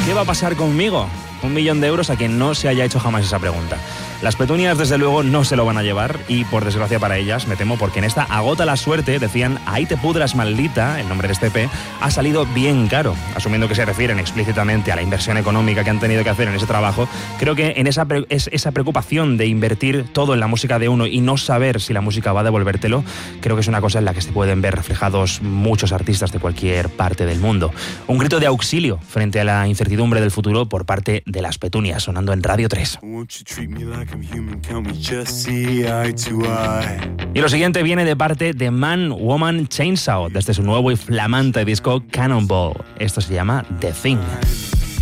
¿Qué va a pasar conmigo? 1 millón de euros a quien no se haya hecho jamás esa pregunta. Las petunias, desde luego, no se lo van a llevar y, por desgracia para ellas, me temo, porque en esta Agota la suerte, decían, ahí te pudras maldita, el nombre de este EP, ha salido bien caro. Asumiendo que se refieren explícitamente a la inversión económica que han tenido que hacer en ese trabajo, creo que en esa preocupación de invertir todo en la música de uno y no saber si la música va a devolvértelo, creo que es una cosa en la que se pueden ver reflejados muchos artistas de cualquier parte del mundo. Un grito de auxilio frente a la incertidumbre del futuro por parte de las petunias, sonando en Radio 3. Y lo siguiente viene de parte de Man Woman Chainsaw, desde su nuevo y flamante disco Cannonball. Esto se llama The Thing.